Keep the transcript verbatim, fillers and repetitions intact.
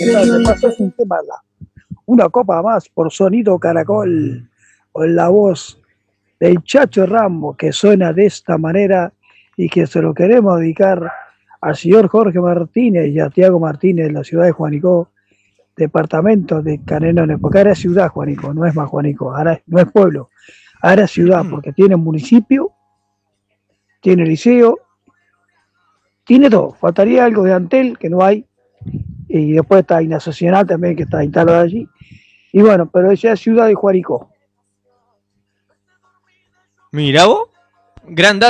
Entonces pasas un tema, una copa más por Sonido Caracol, con la voz del Chacho Rambo, que suena de esta manera y que se lo queremos dedicar al señor Jorge Martínez y a Tiago Martínez de la ciudad de Juanico, departamento de Canelones, porque ahora es ciudad Juanico, no es más Juanico, ahora no es pueblo, ahora es ciudad, porque tiene municipio, tiene liceo, tiene todo, faltaría algo de Antel, que no hay, y después está Inacional también, que está instalado allí, y bueno, pero esa es ciudad de Juanico. Mira vos, gran dato.